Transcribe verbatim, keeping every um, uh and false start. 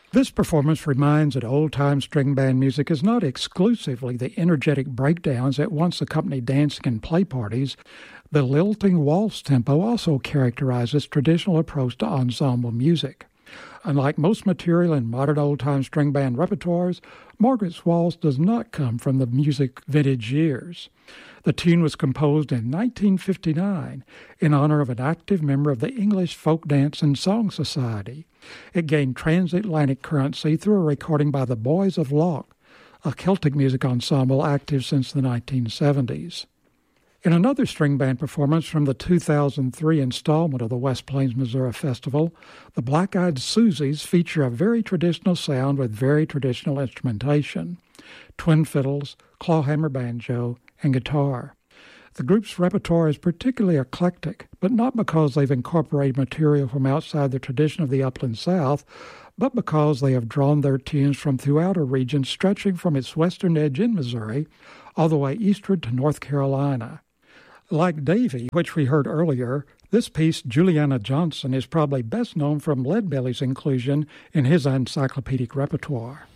This performance reminds that old-time string band music is not exclusively the energetic breakdowns that once accompanied dancing and play parties. The lilting waltz tempo also characterizes traditional approach to ensemble music. Unlike most material in modern old-time string band repertoires, Margaret's Waltz does not come from the music vintage years. The tune was composed in nineteen fifty-nine in honor of an active member of the English Folk Dance and Song Society. It gained transatlantic currency through a recording by the Boys of Loch, a Celtic music ensemble active since the nineteen seventies. In another string band performance from the two thousand three installment of the West Plains, Missouri Festival, the Black-Eyed Susies feature a very traditional sound with very traditional instrumentation: twin fiddles, clawhammer banjo, and guitar. The group's repertoire is particularly eclectic, but not because they've incorporated material from outside the tradition of the Upland South, but because they have drawn their tunes from throughout a region stretching from its western edge in Missouri all the way eastward to North Carolina. Like Davy, which we heard earlier, this piece, Juliana Johnson, is probably best known from Leadbelly's inclusion in his encyclopedic repertoire.